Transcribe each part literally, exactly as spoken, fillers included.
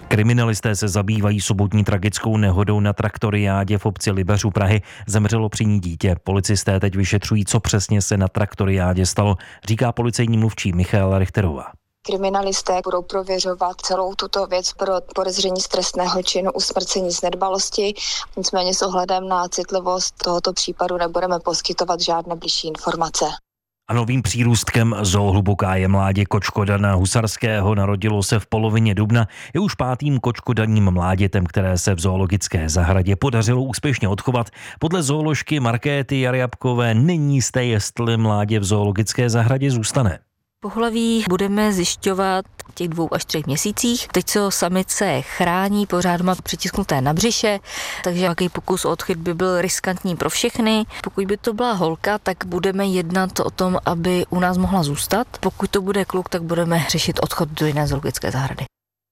Kriminalisté se zabývají sobotní tragickou nehodou na traktoriádě v obci Libeř u Prahy. Zemřelo při ní dítě. Policisté teď vyšetřují, co přesně se na traktoriádě stalo, říká policejní mluvčí Michaela Richterová. Kriminalisté budou prověřovat celou tuto věc pro podezření z trestného činu usmrcení z nedbalosti. Nicméně s ohledem na citlivost tohoto případu nebudeme poskytovat žádné bližší informace. A novým přírůstkem zoo Hluboká je mládě kočkodana husarského. Narodilo se v polovině dubna. Je už pátým kočkodanním mládětem, které se v zoologické zahradě podařilo úspěšně odchovat. Podle zooložky Markéty Jarjabkové není jisté, jestli mládě v zoologické zahradě zůstane. Pohlaví budeme zjišťovat v těch dvou až třech měsících. Teď se samice chrání, pořád má přitisknuté na břiše, takže jaký pokus o odchyt by byl riskantní pro všechny. Pokud by to byla holka, tak budeme jednat o tom, aby u nás mohla zůstat. Pokud to bude kluk, tak budeme řešit odchod do jiné zoologické zahrady.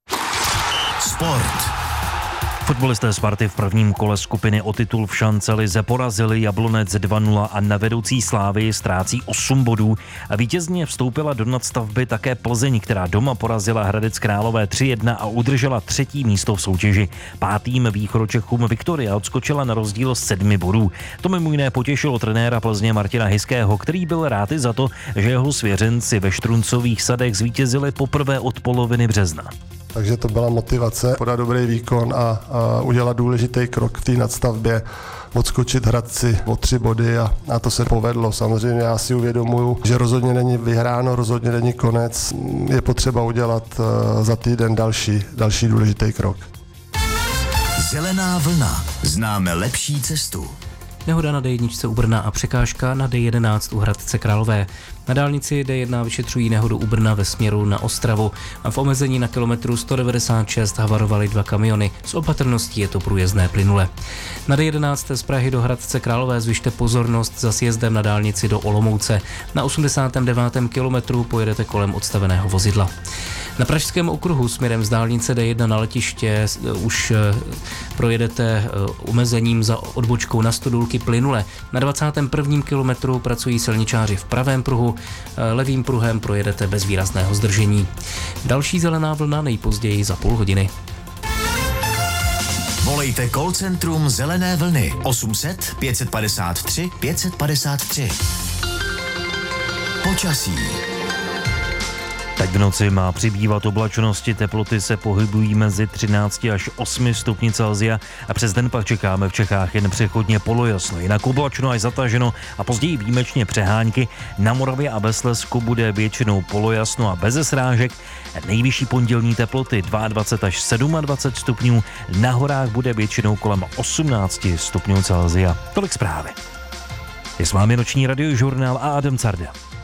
Sport. Fotbalisté Sparty v prvním kole skupiny o titul v šance lize porazili Jablonec dva nula a na vedoucí Slávii ztrácí osm bodů. A vítězně vstoupila do nadstavby také Plzeň, která doma porazila Hradec Králové tři jedna a udržela třetí místo v soutěži. Pátým Východočechům Viktoria odskočila na rozdíl sedmi bodů. To mimo jiné potěšilo trenéra Plzně Martina Hyského, který byl rád i za to, že jeho svěřenci ve Štruncových sadech zvítězili poprvé od poloviny března. Takže to byla motivace podat dobrý výkon a, a udělat důležitý krok v té nadstavbě, odskočit Hradci o tři body a, a to se povedlo. Samozřejmě já si uvědomuju, že rozhodně není vyhráno, rozhodně není konec. Je potřeba udělat uh, za týden další, další důležitý krok. Zelená vlna. Známe lepší cestu. Nehoda na dé jedna u Brna a překážka na dé jedenáct u Hradce Králové. Na dálnici dé jedna vyšetřují nehodu u Brna ve směru na Ostravu a v omezení na kilometru sto devadesát šest havarovaly dva kamiony. S opatrností je to průjezdné plynule. Na dé jedenáct z Prahy do Hradce Králové zvyšte pozornost za sjezdem na dálnici do Olomouce. Na osmdesátém devátém kilometru pojedete kolem odstaveného vozidla. Na Pražském okruhu směrem z dálnice dé jedna na letiště už projedete omezením za odbočkou na Stodůlky plynule. Na dvacátém prvním kilometru pracují silničáři v pravém pruhu, levým pruhem projedete bez výrazného zdržení. Další zelená vlna nejpozději za půl hodiny. Volejte call centrum Zelené vlny osm set pět padesát tři pět padesát tři. Počasí. Teď v noci má přibývat oblačnosti, teploty se pohybují mezi třináct až osm stupni Celsia a přes den pak čekáme v Čechách jen přechodně polojasno, jinak oblačno až zataženo a později výjimečně přehánky. Na Moravě a ve Slezsku bude většinou polojasno a beze srážek. Nejvyšší pondělní teploty dvacet dva až dvacet sedm stupňů, na horách bude většinou kolem osmnáct stupňů Celsia. Tolik zprávy. Je s vámi noční radiožurnál a Adam Carda.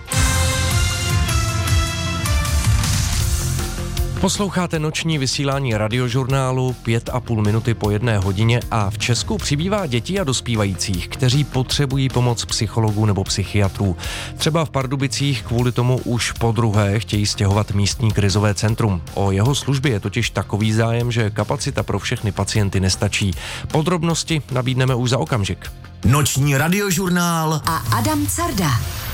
Posloucháte noční vysílání radiožurnálu pět a půl minuty po jedné hodině a v Česku přibývá dětí a dospívajících, kteří potřebují pomoc psychologů nebo psychiatrů. Třeba v Pardubicích kvůli tomu už po druhé chtějí stěhovat místní krizové centrum. O jeho službě je totiž takový zájem, že kapacita pro všechny pacienty nestačí. Podrobnosti nabídneme už za okamžik. Noční radiožurnál a Adam Carda.